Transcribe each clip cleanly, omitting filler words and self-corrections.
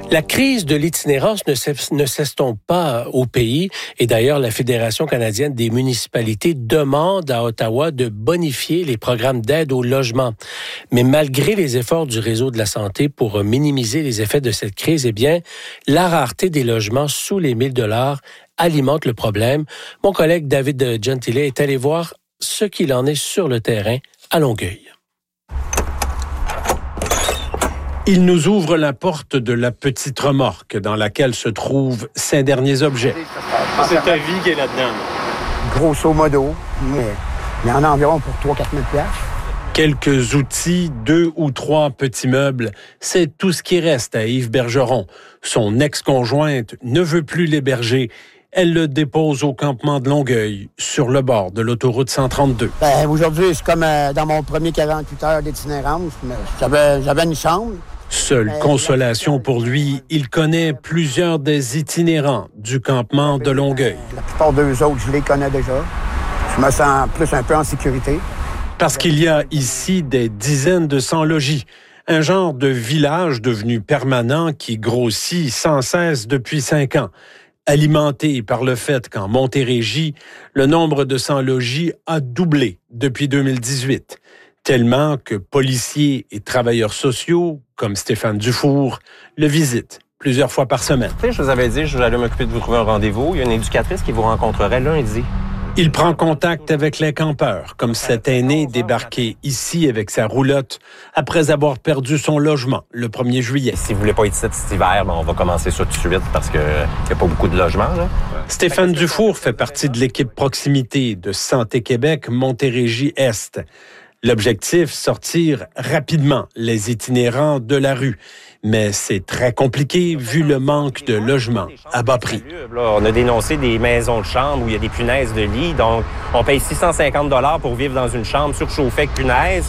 La crise de l'itinérance ne s'estompe pas au pays et d'ailleurs la Fédération canadienne des municipalités demande à Ottawa de bonifier les programmes d'aide au logement. Mais malgré les efforts du réseau de la santé pour minimiser les effets de cette crise, eh bien, la rareté des logements sous les 1 000 $ alimente le problème. Mon collègue David Gentile est allé voir ce qu'il en est sur le terrain à Longueuil. Il nous ouvre la porte de la petite remorque dans laquelle se trouvent ses derniers objets. C'est ta vie qui est là-dedans. Grosso modo, mais il y en a environ pour 3-4 000 $. Quelques outils, 2 ou 3 petits meubles, c'est tout ce qui reste à Yves Bergeron. Son ex-conjointe ne veut plus l'héberger. Elle le dépose au campement de Longueuil, sur le bord de l'autoroute 132. Aujourd'hui, c'est comme dans mon premier 48 heures d'itinérance. J'avais une chambre. Seule consolation pour lui, il connaît plusieurs des itinérants du campement de Longueuil. La plupart d'eux autres, je les connais déjà. Je me sens plus un peu en sécurité. Parce qu'il y a ici des dizaines de sans-logis. Un genre de village devenu permanent qui grossit sans cesse depuis 5 ans. Alimenté par le fait qu'en Montérégie, le nombre de sans-logis a doublé depuis 2018. Tellement que policiers et travailleurs sociaux, comme Stéphane Dufour, le visitent plusieurs fois par semaine. Je vous avais dit, j'allais m'occuper de vous trouver un rendez-vous. Il y a une éducatrice qui vous rencontrerait lundi. Il prend contact avec les campeurs, comme cet aîné débarqué ici avec sa roulotte après avoir perdu son logement le 1er juillet. Si vous voulez pas être ici cet hiver, on va commencer ça tout de suite parce qu'il n'y a pas beaucoup de logements. Là. Stéphane Dufour fait partie de l'équipe proximité de Santé Québec Montérégie-Est. L'objectif, sortir rapidement les itinérants de la rue. Mais c'est très compliqué vu le manque de logements à bas prix. Là, on a dénoncé des maisons de chambre où il y a des punaises de lit. Donc, on paye 650 $ pour vivre dans une chambre surchauffée avec punaises.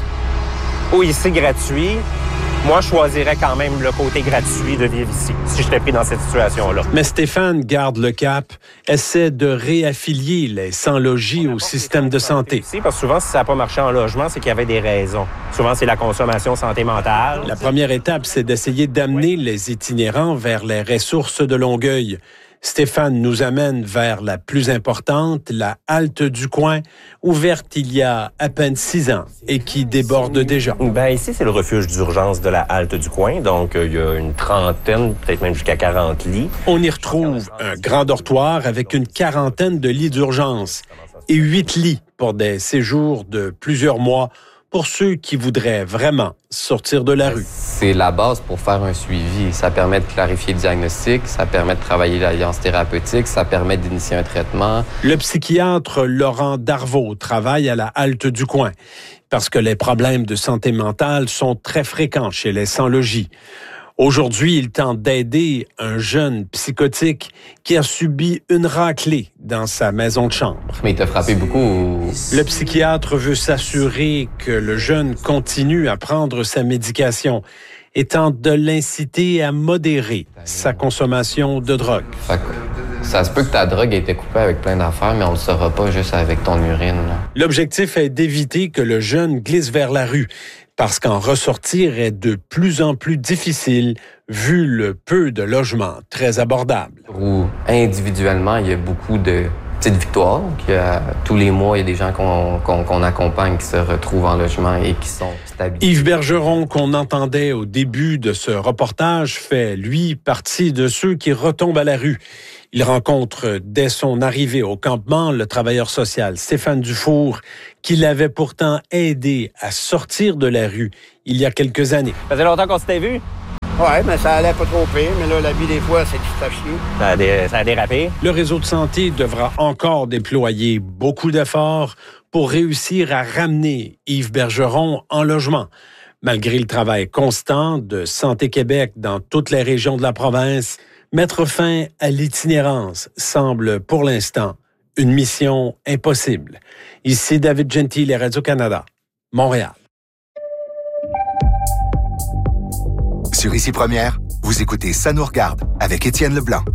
Ou ici, gratuit. Moi, je choisirais quand même le côté gratuit de vivre ici, si j'étais pris dans cette situation-là. Mais Stéphane garde le cap, essaie de réaffilier les sans-logis au système de santé. Parce que souvent, si ça n'a pas marché en logement, c'est qu'il y avait des raisons. Souvent, c'est la consommation santé mentale. La première étape, c'est d'essayer d'amener les itinérants vers les ressources de Longueuil. Stéphane nous amène vers la plus importante, la halte du coin, ouverte il y a à peine 6 ans et qui déborde déjà. Ici, c'est le refuge d'urgence de la halte du coin. Donc, il y a une trentaine, peut-être même jusqu'à 40 lits. On y retrouve un grand dortoir avec une 40aine de lits d'urgence et 8 lits pour des séjours de plusieurs mois pour ceux qui voudraient vraiment sortir de la rue. C'est la base pour faire un suivi. Ça permet de clarifier le diagnostic, ça permet de travailler l'alliance thérapeutique, ça permet d'initier un traitement. Le psychiatre Laurent Darvaux travaille à la halte du coin parce que les problèmes de santé mentale sont très fréquents chez les sans-logis. Aujourd'hui, il tente d'aider un jeune psychotique qui a subi une raclée dans sa maison de chambre. Mais il t'a frappé beaucoup? Le psychiatre veut s'assurer que le jeune continue à prendre sa médication et tente de l'inciter à modérer sa consommation de drogue. Ça se peut que ta drogue ait été coupée avec plein d'affaires, mais on le saura pas juste avec ton urine. Là. L'objectif est d'éviter que le jeune glisse vers la rue, parce qu'en ressortir est de plus en plus difficile vu le peu de logements très abordables. Où individuellement, il y a beaucoup de petites victoires. Tous les mois, il y a des gens qu'on accompagne qui se retrouvent en logement et qui sont stabilisés. Yves Bergeron, qu'on entendait au début de ce reportage, fait, lui, partie de ceux qui retombent à la rue. Il rencontre dès son arrivée au campement le travailleur social Stéphane Dufour, qui l'avait pourtant aidé à sortir de la rue il y a quelques années. Ça faisait longtemps qu'on s'était vu? Oui, mais ça allait pas trop pire. Mais là, la vie, des fois, c'est du chier. Ça a dérapé. Le réseau de santé devra encore déployer beaucoup d'efforts pour réussir à ramener Yves Bergeron en logement. Malgré le travail constant de Santé Québec dans toutes les régions de la province, mettre fin à l'itinérance semble, pour l'instant, une mission impossible. Ici David Gentile et Radio-Canada, Montréal. Sur Ici Première, vous écoutez Ça nous regarde avec Étienne Leblanc.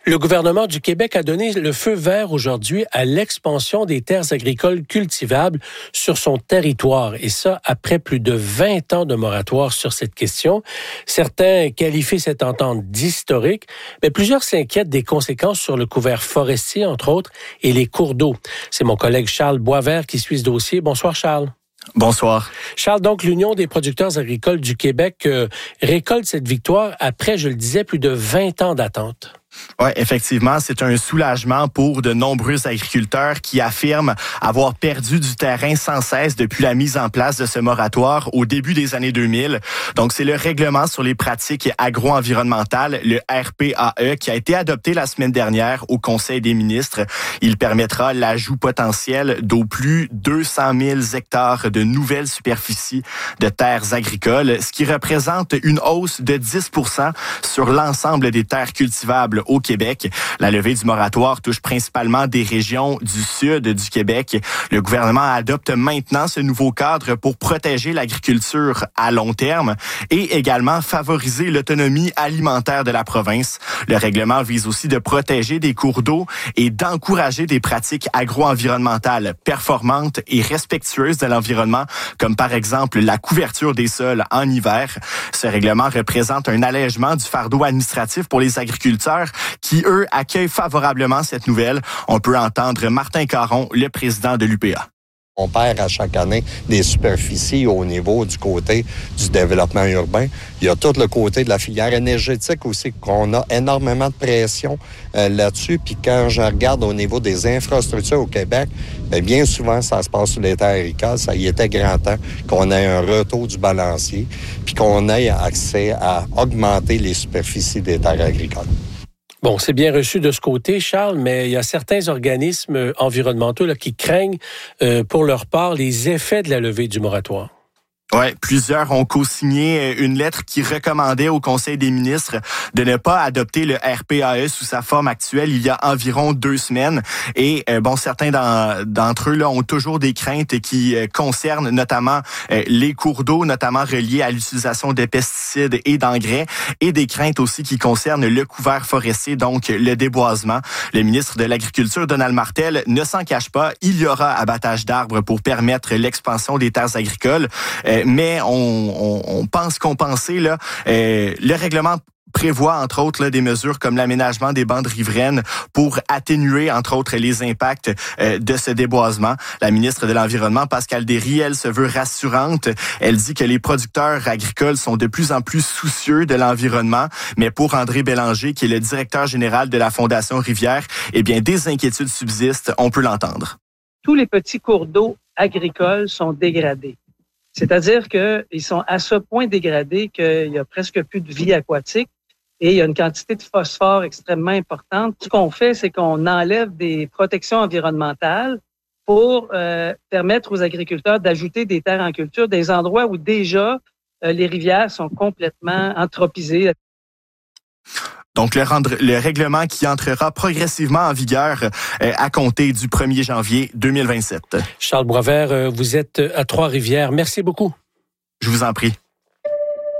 Le gouvernement du Québec a donné le feu vert aujourd'hui à l'expansion des terres agricoles cultivables sur son territoire, et ça après plus de 20 ans de moratoire sur cette question. Certains qualifient cette entente d'historique, mais plusieurs s'inquiètent des conséquences sur le couvert forestier, entre autres, et les cours d'eau. C'est mon collègue Charles Boisvert qui suit ce dossier. Bonsoir Charles. Bonsoir. Charles, donc l'Union des producteurs agricoles du Québec récolte cette victoire après, je le disais, plus de 20 ans d'attente. Oui, effectivement, c'est un soulagement pour de nombreux agriculteurs qui affirment avoir perdu du terrain sans cesse depuis la mise en place de ce moratoire au début des années 2000. Donc, c'est le règlement sur les pratiques agro-environnementales, le RPAE, qui a été adopté la semaine dernière au Conseil des ministres. Il permettra l'ajout potentiel d'au plus 200 000 hectares de nouvelles superficies de terres agricoles, ce qui représente une hausse de 10 % sur l'ensemble des terres cultivables au Québec. La levée du moratoire touche principalement des régions du sud du Québec. Le gouvernement adopte maintenant ce nouveau cadre pour protéger l'agriculture à long terme et également favoriser l'autonomie alimentaire de la province. Le règlement vise aussi de protéger des cours d'eau et d'encourager des pratiques agro-environnementales performantes et respectueuses de l'environnement, comme par exemple la couverture des sols en hiver. Ce règlement représente un allègement du fardeau administratif pour les agriculteurs qui, eux, accueillent favorablement cette nouvelle. On peut entendre Martin Caron, le président de l'UPA. On perd à chaque année des superficies au niveau du côté du développement urbain. Il y a tout le côté de la filière énergétique aussi, qu'on a énormément de pression là-dessus. Puis quand je regarde au niveau des infrastructures au Québec, bien souvent, ça se passe sur les terres agricoles. Ça y était grand temps qu'on ait un retour du balancier puis qu'on ait accès à augmenter les superficies des terres agricoles. Bon, c'est bien reçu de ce côté, Charles, mais il y a certains organismes environnementaux là, qui craignent pour leur part les effets de la levée du moratoire. Ouais, plusieurs ont co-signé une lettre qui recommandait au Conseil des ministres de ne pas adopter le RPAE sous sa forme actuelle il y a environ 2 semaines. Et certains d'entre eux là ont toujours des craintes qui concernent notamment les cours d'eau, notamment reliés à l'utilisation de pesticides et d'engrais, et des craintes aussi qui concernent le couvert forestier, donc le déboisement. Le ministre de l'Agriculture, Donald Martel, ne s'en cache pas. Il y aura abattage d'arbres pour permettre l'expansion des terres agricoles. Mais on pense compenser là. Le règlement prévoit, entre autres, là, des mesures comme l'aménagement des bandes riveraines pour atténuer, entre autres, les impacts de ce déboisement. La ministre de l'Environnement, Pascale Derry, elle se veut rassurante. Elle dit que les producteurs agricoles sont de plus en plus soucieux de l'environnement. Mais pour André Bélanger, qui est le directeur général de la Fondation Rivière, eh bien, des inquiétudes subsistent. On peut l'entendre. Tous les petits cours d'eau agricoles sont dégradés. C'est-à-dire qu'ils sont à ce point dégradés qu'il y a presque plus de vie aquatique et il y a une quantité de phosphore extrêmement importante. Ce qu'on fait, c'est qu'on enlève des protections environnementales pour permettre aux agriculteurs d'ajouter des terres en culture, des endroits où déjà les rivières sont complètement anthropisées. Donc, le règlement qui entrera progressivement en vigueur à compter du 1er janvier 2027. Charles Boisvert, vous êtes à Trois-Rivières. Merci beaucoup. Je vous en prie.